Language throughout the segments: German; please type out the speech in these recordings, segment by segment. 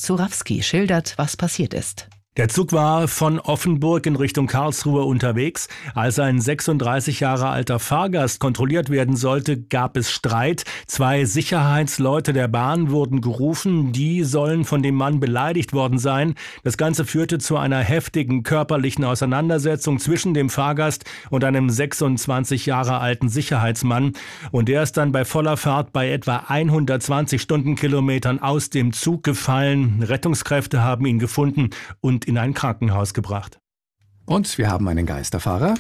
Zurawski schildert, was passiert ist. Der Zug war von Offenburg in Richtung Karlsruhe unterwegs. Als ein 36 Jahre alter Fahrgast kontrolliert werden sollte, gab es Streit. 2 Sicherheitsleute der Bahn wurden gerufen. Die sollen von dem Mann beleidigt worden sein. Das Ganze führte zu einer heftigen körperlichen Auseinandersetzung zwischen dem Fahrgast und einem 26 Jahre alten Sicherheitsmann. Und der ist dann bei voller Fahrt bei etwa 120 Stundenkilometern aus dem Zug gefallen. Rettungskräfte haben ihn gefunden und in ein Krankenhaus gebracht. Und wir haben einen Geisterfahrer.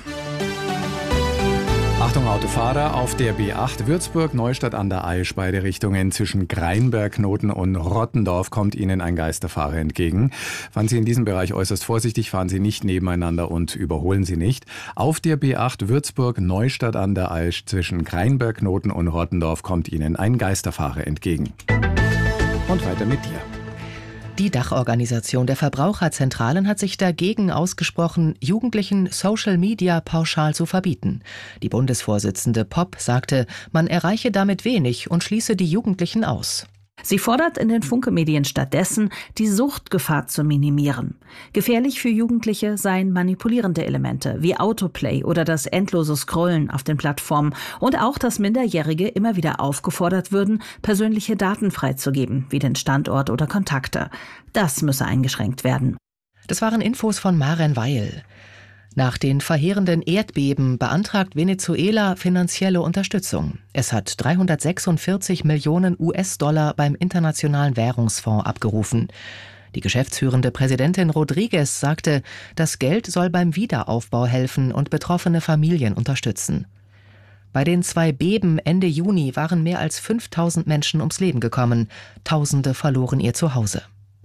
Achtung Autofahrer, auf der B8 Würzburg-Neustadt an der Aisch, beide Richtungen zwischen Greinberg-Knoten und Rottendorf kommt Ihnen ein Geisterfahrer entgegen. Fahren Sie in diesem Bereich äußerst vorsichtig, fahren Sie nicht nebeneinander und überholen Sie nicht. Auf der B8 Würzburg-Neustadt an der Aisch zwischen Greinberg-Knoten und Rottendorf kommt Ihnen ein Geisterfahrer entgegen. Und weiter mit dir. Die Dachorganisation der Verbraucherzentralen hat sich dagegen ausgesprochen, Jugendlichen Social Media pauschal zu verbieten. Die Bundesvorsitzende Popp sagte, man erreiche damit wenig und schließe die Jugendlichen aus. Sie fordert in den Funke-Medien stattdessen, die Suchtgefahr zu minimieren. Gefährlich für Jugendliche seien manipulierende Elemente wie Autoplay oder das endlose Scrollen auf den Plattformen und auch, dass Minderjährige immer wieder aufgefordert würden, persönliche Daten freizugeben, wie den Standort oder Kontakte. Das müsse eingeschränkt werden. Das waren Infos von Maren Weil. Nach den verheerenden Erdbeben beantragt Venezuela finanzielle Unterstützung. Es hat 346 Millionen US-Dollar beim Internationalen Währungsfonds abgerufen. Die geschäftsführende Präsidentin Rodriguez sagte, das Geld soll beim Wiederaufbau helfen und betroffene Familien unterstützen. Bei den 2 Beben Ende Juni waren mehr als 5000 Menschen ums Leben gekommen. Tausende verloren ihr Zuhause.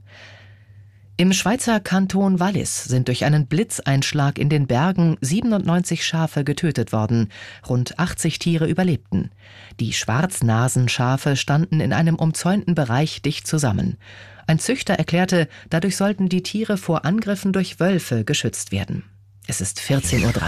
Im Schweizer Kanton Wallis sind durch einen Blitzeinschlag in den Bergen 97 Schafe getötet worden. Rund 80 Tiere überlebten. Die Schwarznasenschafe standen in einem umzäunten Bereich dicht zusammen. Ein Züchter erklärte, dadurch sollten die Tiere vor Angriffen durch Wölfe geschützt werden. Es ist 14:03 Uhr.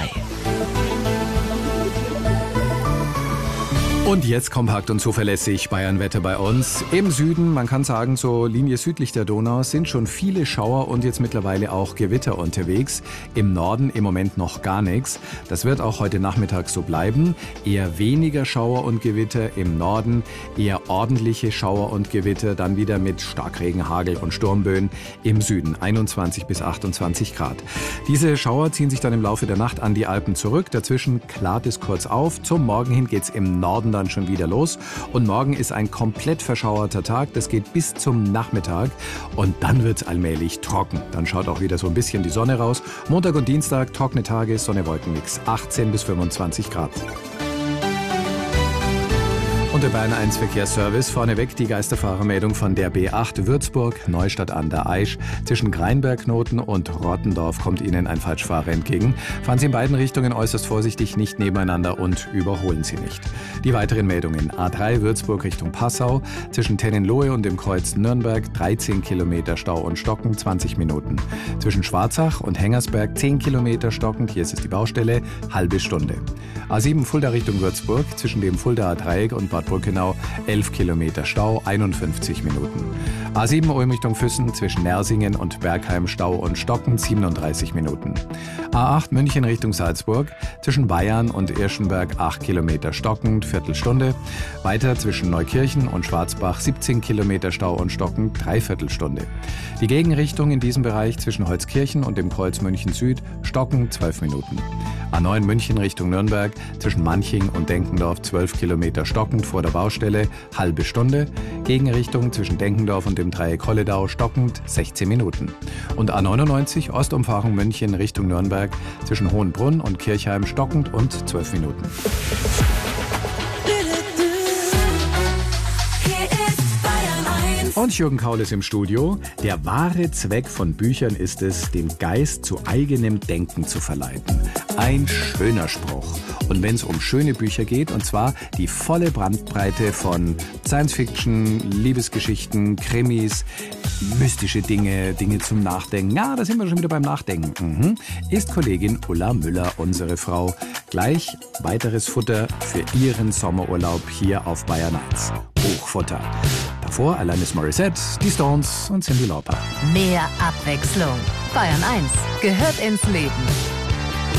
Und jetzt kompakt und zuverlässig Bayernwetter bei uns. Im Süden, man kann sagen, so Linie südlich der Donau, sind schon viele Schauer und jetzt mittlerweile auch Gewitter unterwegs. Im Norden im Moment noch gar nichts. Das wird auch heute Nachmittag so bleiben. Eher weniger Schauer und Gewitter im Norden, eher ordentliche Schauer und Gewitter, dann wieder mit Starkregen, Hagel und Sturmböen im Süden, 21 bis 28 Grad. Diese Schauer ziehen sich dann im Laufe der Nacht an die Alpen zurück. Dazwischen klart es kurz auf. Zum Morgen hin geht's im Norden dann schon wieder los. Und morgen ist ein komplett verschauerter Tag. Das geht bis zum Nachmittag. Und dann wird es allmählich trocken. Dann schaut auch wieder so ein bisschen die Sonne raus. Montag und Dienstag trockene Tage, Sonne-Wolken-Mix. 18 bis 25 Grad. Und der Bayern 1 Verkehrsservice. Vorneweg die Geisterfahrermeldung von der B8 Würzburg, Neustadt an der Aisch. Zwischen Greinberg-Knoten und Rottendorf kommt Ihnen ein Falschfahrer entgegen. Fahren Sie in beiden Richtungen äußerst vorsichtig, nicht nebeneinander und überholen Sie nicht. Die weiteren Meldungen. A3 Würzburg Richtung Passau. Zwischen Tennenlohe und dem Kreuz Nürnberg 13 Kilometer Stau und Stocken, 20 Minuten. Zwischen Schwarzach und Hengersberg 10 Kilometer stockend, hier ist es die Baustelle, halbe Stunde. A7 Fulda Richtung Würzburg. Zwischen dem Fuldaer Dreieck und Bad Brückenau 11 Kilometer Stau, 51 Minuten. A7 Ulm Richtung Füssen zwischen Nersingen und Bergheim Stau und Stocken 37 Minuten. A8 München Richtung Salzburg zwischen Bayern und Irschenberg 8 Kilometer stockend, Viertelstunde. Weiter zwischen Neukirchen und Schwarzbach 17 Kilometer Stau und stockend, Dreiviertelstunde. Die Gegenrichtung in diesem Bereich zwischen Holzkirchen und dem Kreuz München Süd stockend 12 Minuten. A9 München Richtung Nürnberg zwischen Manching und Denkendorf 12 Kilometer stockend vor der Baustelle, halbe Stunde. Gegenrichtung zwischen Denkendorf und dem Dreieck Holledau stockend 16 Minuten. Und A99 Ostumfahrung München Richtung Nürnberg zwischen Hohenbrunn und Kirchheim stockend und 12 Minuten. Und Jürgen Kaul ist im Studio. Der wahre Zweck von Büchern ist es, den Geist zu eigenem Denken zu verleiten. Ein schöner Spruch. Und wenn es um schöne Bücher geht, und zwar die volle Bandbreite von Science-Fiction, Liebesgeschichten, Krimis, mystische Dinge, Dinge zum Nachdenken. Ja, da sind wir schon wieder beim Nachdenken. Ist Kollegin Ulla Müller unsere Frau. Gleich weiteres Futter für Ihren Sommerurlaub hier auf Bayern 1. Hochfutter. Davor Alanis Morissette, die Stones und Cyndi Lauper. Mehr Abwechslung. Bayern 1 gehört ins Leben.